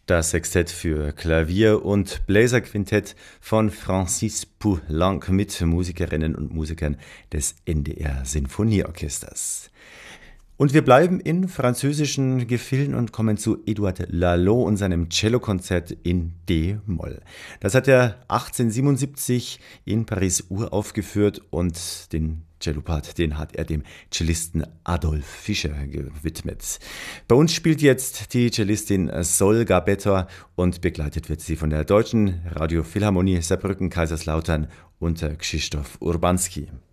Das Sextett für Klavier und Bläserquintett von Francis Poulenc mit Musikerinnen und Musikern des NDR Sinfonieorchesters. Und wir bleiben in französischen Gefilden und kommen zu Édouard Laloux und seinem Cellokonzert in D-Moll. Das hat er 1877 in Paris uraufgeführt und den Cellopart, den hat er dem Cellisten Adolf Fischer gewidmet. Bei uns spielt jetzt die Cellistin Sol Gabetta und begleitet wird sie von der Deutschen Radiophilharmonie Saarbrücken-Kaiserslautern unter Krzysztof Urbanski.